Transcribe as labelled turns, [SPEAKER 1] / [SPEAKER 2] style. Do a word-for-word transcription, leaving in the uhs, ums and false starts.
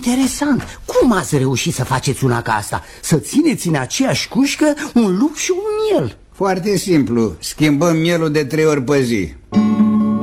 [SPEAKER 1] interesant. Cum ați reușit să faceți una ca asta? Să țineți în aceeași cușcă un lup și un miel?
[SPEAKER 2] Foarte simplu. Schimbăm mielul de trei ori pe zi.